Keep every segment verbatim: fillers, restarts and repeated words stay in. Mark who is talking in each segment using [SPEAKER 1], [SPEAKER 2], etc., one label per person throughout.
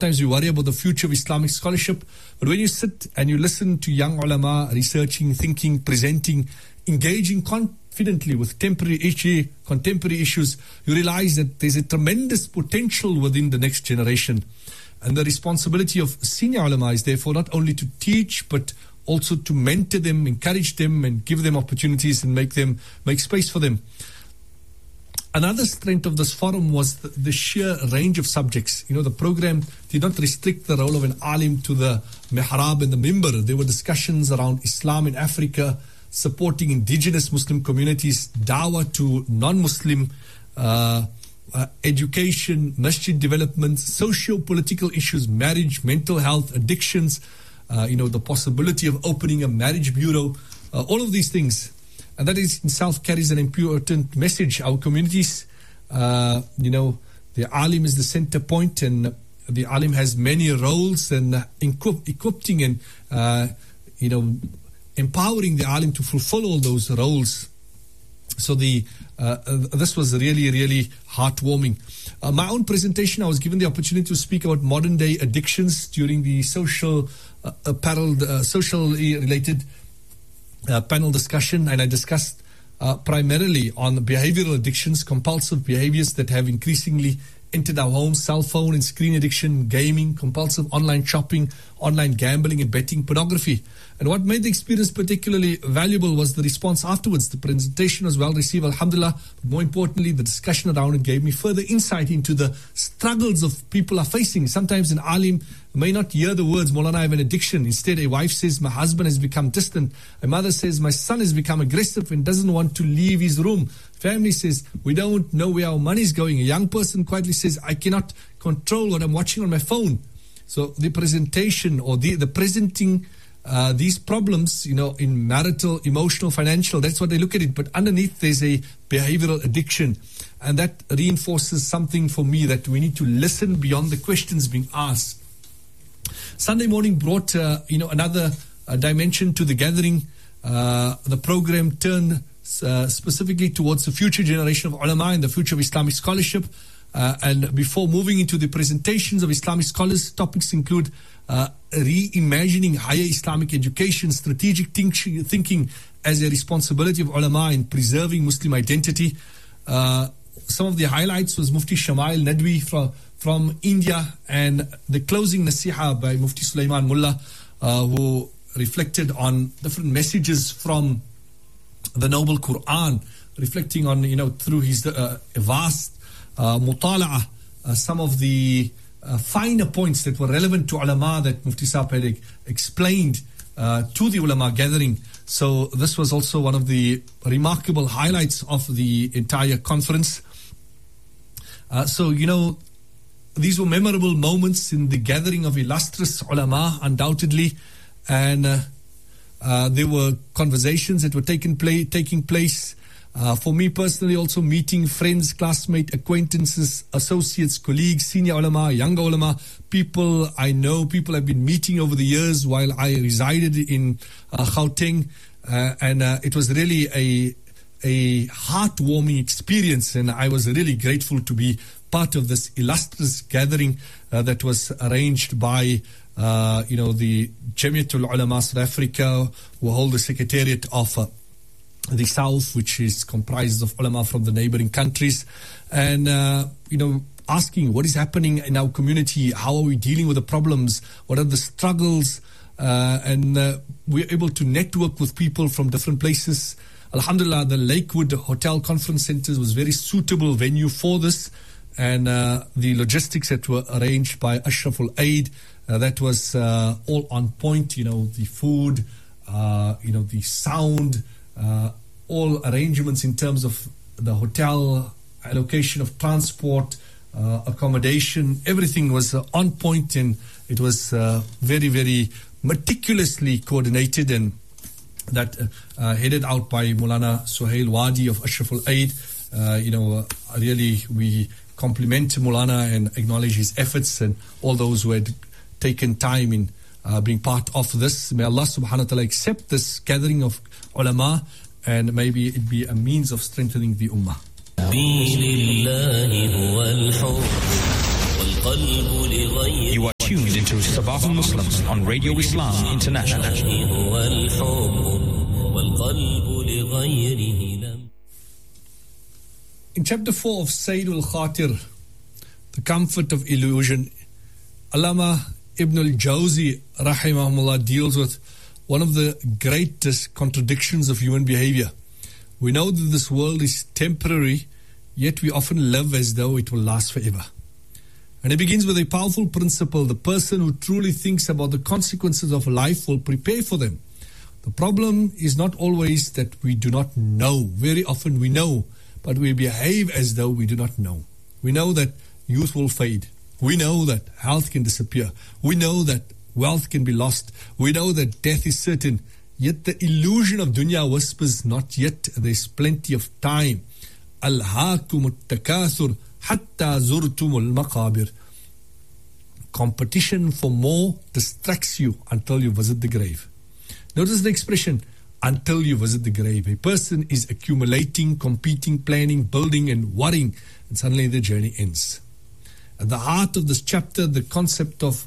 [SPEAKER 1] Sometimes we worry about the future of Islamic scholarship. But when you sit and you listen to young ulama researching, thinking, presenting, engaging confidently with temporary issue, contemporary issues, you realize that there's a tremendous potential within the next generation. And the responsibility of senior ulama is therefore not only to teach, but also to mentor them, encourage them, and give them opportunities and make them make space for them. Another strength of this forum was the, the sheer range of subjects. You know, the program did not restrict the role of an alim to the mihrab and the mimbar. There were discussions around Islam in Africa, supporting indigenous Muslim communities, dawah to non-Muslim, uh, uh, education, masjid development, socio-political issues, marriage, mental health, addictions, uh, you know, the possibility of opening a marriage bureau, uh, all of these things. And that is itself carries an important message. Our communities, uh, you know, the alim is the center point, and the alim has many roles, and uh, equip, equipping and, uh, you know, empowering the alim to fulfill all those roles. So the uh, uh, this was really, really heartwarming. Uh, my own presentation, I was given the opportunity to speak about modern day addictions during the social uh, apparel, uh, socially related Uh, panel discussion, and I discussed uh, primarily on behavioral addictions, compulsive behaviors that have increasingly entered our homes: cell phone and screen addiction, gaming, compulsive online shopping, online gambling and betting, pornography. And what made the experience particularly valuable was the response afterwards. The presentation was well received, alhamdulillah, but more importantly, the discussion around it gave me further insight into the struggles of people are facing. Sometimes an alim may not hear the words, Maulana, I have an addiction. Instead, a wife says, my husband has become distant. A mother says, my son has become aggressive and doesn't want to leave his room. Family says, we don't know where our money is going. A young person quietly says, I cannot control what I'm watching on my phone. So the presentation or the, the presenting uh, these problems, you know, in marital, emotional, financial, that's what they look at it. But underneath, there's a behavioral addiction. And that reinforces something for me, that we need to listen beyond the questions being asked. Sunday morning brought, uh, you know, another uh, dimension to the gathering. Uh, the program turned uh, specifically towards the future generation of ulama and the future of Islamic scholarship. Uh, and before moving into the presentations of Islamic scholars, topics include uh, reimagining higher Islamic education, strategic think- thinking as a responsibility of ulama in preserving Muslim identity. Uh, some of the highlights was Mufti Shamail Nadwi from from India, and the closing nasiha by Mufti Sulaiman Mullah, uh, who reflected on different messages from the Noble Quran, reflecting on, you know, through his uh, vast uh, mutala'ah, uh, some of the uh, finer points that were relevant to ulama that Mufti Saab had explained uh, to the ulama gathering. So this was also one of the remarkable highlights of the entire conference. Uh, so, you know, these were memorable moments in the gathering of illustrious ulama, undoubtedly, and uh, uh, there were conversations that were taking, play, taking place. Uh, for me personally, also meeting friends, classmates, acquaintances, associates, colleagues, senior ulama, younger ulama, people I know, people I've been meeting over the years while I resided in uh, Gauteng, uh, and uh, it was really a a heartwarming experience, and I was really grateful to be part of this illustrious gathering uh, that was arranged by, uh, you know, the Jamiatul Ulama South Africa, who hold the secretariat of uh, the South, which is comprised of ulama from the neighboring countries, and, uh, you know, asking what is happening in our community, how are we dealing with the problems, what are the struggles, uh, and uh, we're able to network with people from different places. Alhamdulillah, the Lakewood Hotel Conference Center was very suitable venue for this, and uh, the logistics that were arranged by Ashraful Aid, uh, that was uh, all on point, you know, the food, uh, you know, the sound, uh, all arrangements in terms of the hotel, allocation of transport, uh, accommodation, everything was uh, on point, and it was uh, very, very meticulously coordinated, and that uh, uh, headed out by Maulana Suhail Wadi of Ashraful Aid. Uh, you know, uh, really we compliment Maulana and acknowledge his efforts and all those who had taken time in uh, being part of this. May Allah subhanahu wa ta'ala accept this gathering of ulama, and maybe it be a means of strengthening the ummah.
[SPEAKER 2] You are tuned into Sabahul Muslims on Radio Islam International.
[SPEAKER 1] In chapter four of Sayyid al-Khatir, The Comfort of Illusion, Allama Ibn al-Jawzi rahimahullah deals with one of the greatest contradictions of human behavior. We know that this world is temporary, yet we often live as though it will last forever. And it begins with a powerful principle: the person who truly thinks about the consequences of life will prepare for them. The problem is not always that we do not know. Very often we know, but we behave as though we do not know. We know that youth will fade. We know that health can disappear. We know that wealth can be lost. We know that death is certain. Yet the illusion of dunya whispers, not yet, there's plenty of time. Alhaakum at-takathur hatta zurtumul maqabir. Competition for more distracts you until you visit the grave. Notice the expression, until you visit the grave. A person is accumulating, competing, planning, building and worrying, and suddenly the journey ends. At the heart of this chapter, the concept of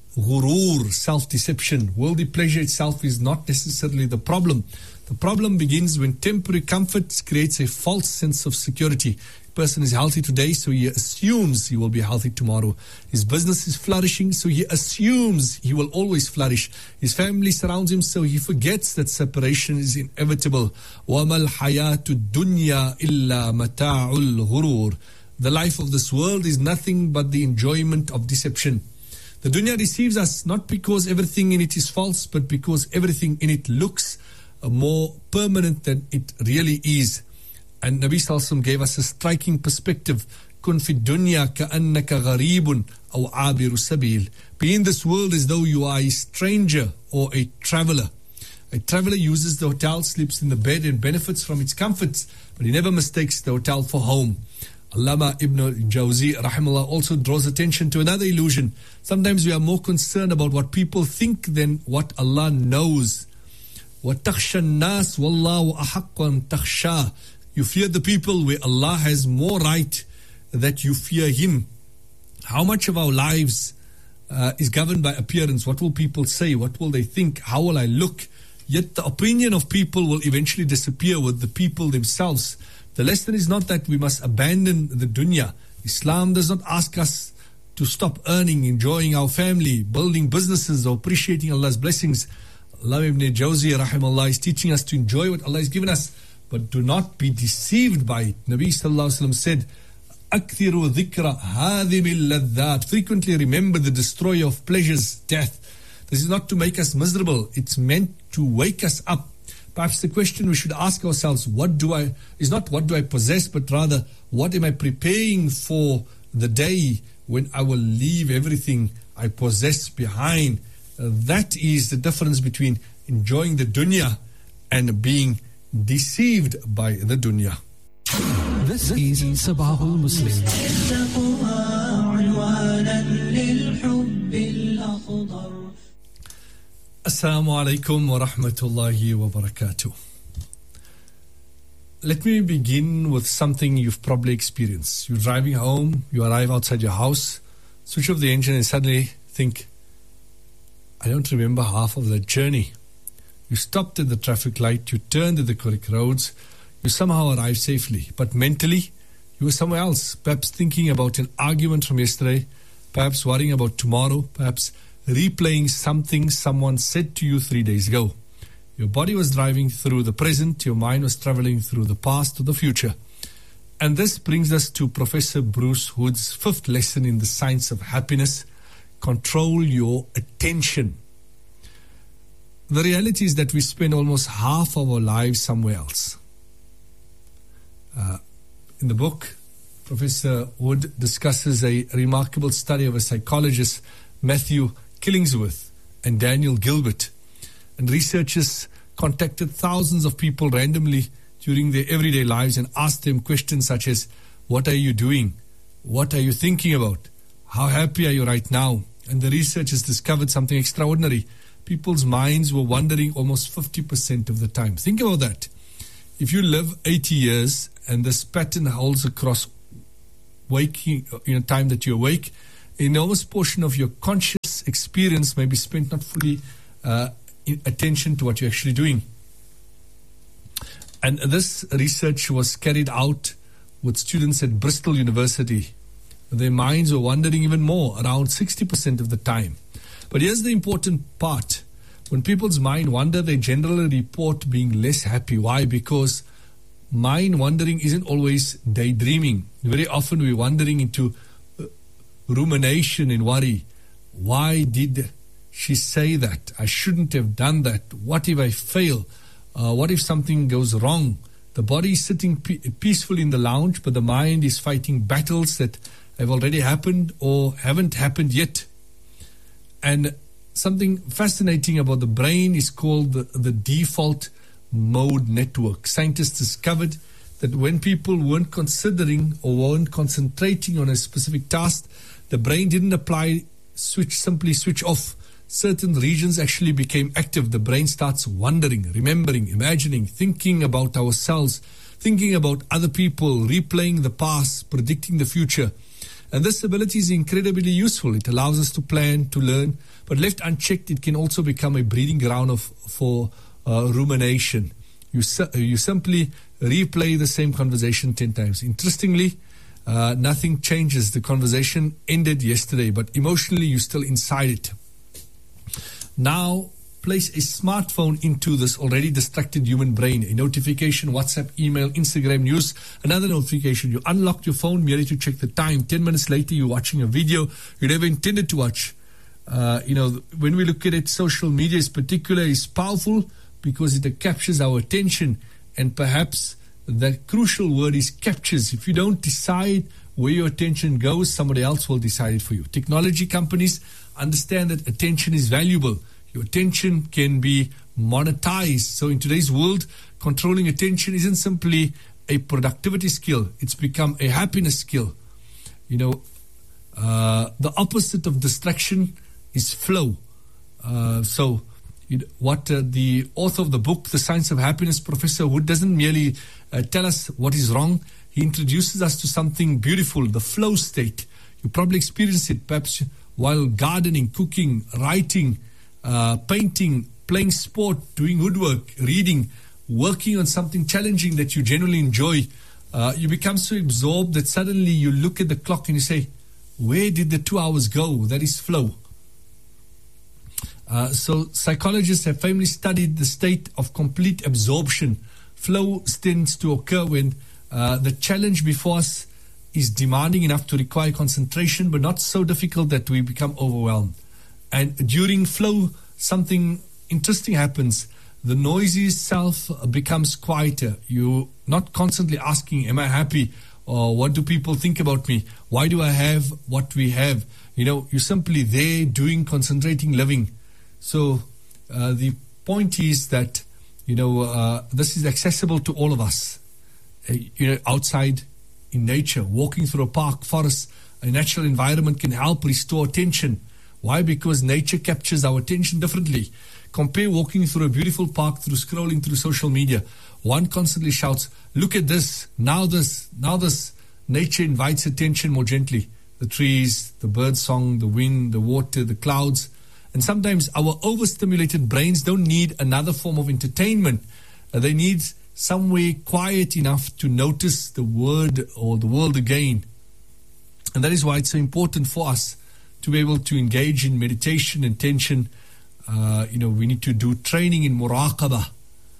[SPEAKER 1] ghurur, self-deception. Worldly pleasure itself is not necessarily the problem. The problem begins when temporary comfort creates a false sense of security. A person is healthy today, so he assumes he will be healthy tomorrow. His business is flourishing, so he assumes he will always flourish. His family surrounds him, so he forgets that separation is inevitable. وَمَا الْحَيَاةُ الدُّنْيَا إِلَّا مَتَاعُ الْغُرُورِ. The life of this world is nothing but the enjoyment of deception. The dunya deceives us not because everything in it is false, but because everything in it looks more permanent than it really is. And Nabi Sallallahu Alaihi Wasallam gave us a striking perspective. Kun fi dunya ka'annaka gharibun aw abiru sabil. Be in this world as though you are a stranger or a traveler. A traveler uses the hotel, sleeps in the bed and benefits from its comforts, but he never mistakes the hotel for home. Allama Ibn al-Jawzi rahimahullah also draws attention to another illusion. Sometimes we are more concerned about what people think than what Allah knows. وَتَخْشَى النَّاسِ وَاللَّهُ أَحَقُّ أَن تَخْشَى. You fear the people where Allah has more right that you fear Him. How much of our lives uh, is governed by appearance? What will people say? What will they think? How will I look? Yet the opinion of people will eventually disappear with the people themselves. The lesson is not that we must abandon the dunya. Islam does not ask us to stop earning, enjoying our family, building businesses, or appreciating Allah's blessings. Allah Ibn Jawzi rahimahullah is teaching us to enjoy what Allah has given us, but do not be deceived by it. Nabi Sallallahu Alaihi Wasallam said, أَكْثِرُوا ذِكْرَ هَذِمِ اللَّذَّاتِ. Frequently remember the destroyer of pleasures, death. This is not to make us miserable. It's meant to wake us up. Perhaps the question we should ask ourselves, what do I, is not what do I possess, but rather, what am I preparing for the day when I will leave everything I possess behind? Uh, that is the difference between enjoying the dunya and being deceived by the dunya.
[SPEAKER 3] This is Sabahul Muslim.
[SPEAKER 1] Assalamu alaikum wa rahmatullahi wa barakatuh. Let me begin with something you've probably experienced. You're driving home, you arrive outside your house, switch off the engine and suddenly think, I don't remember half of that journey. You stopped at the traffic light, you turned at the correct roads, you somehow arrived safely, but mentally you were somewhere else, perhaps thinking about an argument from yesterday, perhaps worrying about tomorrow, perhaps replaying something someone said to you three days ago. Your body was driving through the present, your mind was traveling through the past or the future. And this brings us to Professor Bruce Hood's fifth lesson in the science of happiness: control your attention. The reality is that we spend almost half of our lives somewhere else. Uh, in the book, Professor Hood discusses a remarkable study of a psychologist, Matthew Killingsworth and Daniel Gilbert. And researchers contacted thousands of people randomly during their everyday lives and asked them questions such as, what are you doing? What are you thinking about? How happy are you right now? And the researchers discovered something extraordinary. People's minds were wandering almost fifty percent of the time. Think about that. If you live eighty years and this pattern holds across waking, you know, time that you're awake, an enormous portion of your conscious experience may be spent not fully uh, in attention to what you're actually doing. And this research was carried out with students at Bristol University. Their minds were wandering even more, around sixty percent of the time. But here's the important part. When people's mind wander, they generally report being less happy. Why? Because mind wandering isn't always daydreaming. Very often we're wandering into rumination and worry. Why did she say that? I shouldn't have done that. What if I fail? Uh, what if something goes wrong? The body is sitting pe- peacefully in the lounge, but the mind is fighting battles that have already happened or haven't happened yet. And something fascinating about the brain is called the, the default mode network. Scientists discovered that when people weren't considering or weren't concentrating on a specific task, the brain didn't apply switch, simply switch off. Certain regions actually became active. The brain starts wandering, remembering, imagining, thinking about ourselves, thinking about other people, replaying the past, predicting the future. And this ability is incredibly useful. It allows us to plan, to learn, but left unchecked, it can also become a breeding ground of, for uh, rumination. You, su- you simply replay the same conversation ten times. Interestingly, uh, nothing changes. The conversation ended yesterday, but emotionally you're still inside it. Now, place a smartphone into this already distracted human brain. A notification, WhatsApp, email, Instagram news, another notification. You unlocked your phone merely to check the time. Ten minutes later, you're watching a video you never intended to watch. Uh, you know, when we look at it, social media is particular, is powerful because it captures our attention. And perhaps the crucial word is captures. If you don't decide where your attention goes, somebody else will decide it for you. Technology companies understand that attention is valuable. Your attention can be monetized. So in today's world, controlling attention isn't simply a productivity skill. It's become a happiness skill. You know, uh, the opposite of distraction is flow. Uh, so you know, what uh, the author of the book, The Science of Happiness, Professor Wood, doesn't merely uh, tell us what is wrong. He introduces us to something beautiful, the flow state. You probably experience it perhaps while gardening, cooking, writing, uh, painting, playing sport, doing woodwork, reading, working on something challenging that you genuinely enjoy. Uh, you become so absorbed that suddenly you look at the clock and you say, where did the two hours go? That is flow. Uh, so psychologists have famously studied the state of complete absorption. Flow tends to occur when uh, the challenge before us is demanding enough to require concentration, but not so difficult that we become overwhelmed. And during flow, something interesting happens. The noisy self becomes quieter. You're not constantly asking, am I happy? Or what do people think about me? Why do I have what we have? You know, you're simply there doing, concentrating, living. So uh, the point is that, you know, uh, this is accessible to all of us. Uh, you know, outside in nature, walking through a park, forest, a natural environment can help restore attention. Why? Because nature captures our attention differently. Compare walking through a beautiful park, through scrolling through social media. One constantly shouts, look at this, now this, now this. Nature invites attention more gently. The trees, the bird song, the wind, the water, the clouds. And sometimes our overstimulated brains don't need another form of entertainment. Uh, they need somewhere quiet enough to notice the word or the world again. And that is why it's so important for us to be able to engage in meditation and attention. Uh, you know, we need to do training in muraqabah.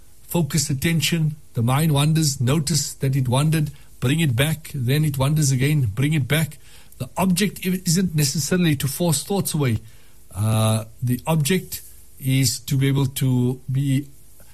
[SPEAKER 1] Focus attention. The mind wanders. Notice that it wandered. Bring it back. Then it wanders again. Bring it back. The object isn't necessarily to force thoughts away. Uh, the object is to be able to be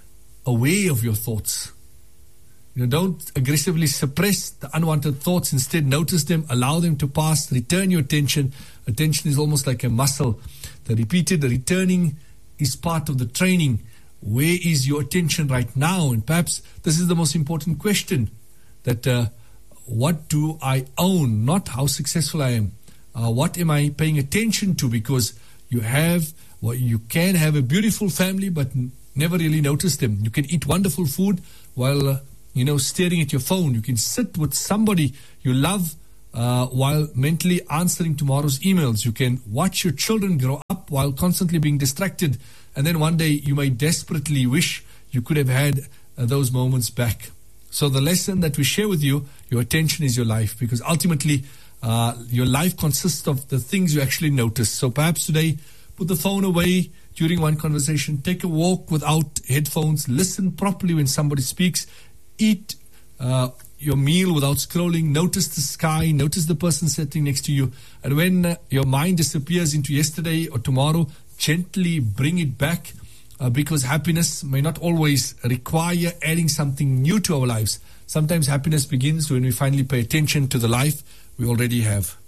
[SPEAKER 1] aware of your thoughts. You know, don't aggressively suppress the unwanted thoughts. Instead, notice them, allow them to pass, return your attention. Attention is almost like a muscle. The repeated, the returning is part of the training. Where is your attention right now? And perhaps this is the most important question, that uh, what do I own? Not how successful I am. Uh, what am I paying attention to? Because you have, well, you can have a beautiful family, but never really notice them. You can eat wonderful food while, uh, you know, staring at your phone. You can sit with somebody you love uh, while mentally answering tomorrow's emails. You can watch your children grow up while constantly being distracted. And then one day you may desperately wish you could have had uh, those moments back. So the lesson that we share with you, your attention is your life, because ultimately uh, your life consists of the things you actually notice. So perhaps today, put the phone away during one conversation, take a walk without headphones, listen properly when somebody speaks, eat uh, your meal without scrolling, notice the sky, notice the person sitting next to you. And when uh, your mind disappears into yesterday or tomorrow, gently bring it back, uh, because happiness may not always require adding something new to our lives. Sometimes happiness begins when we finally pay attention to the life we already have.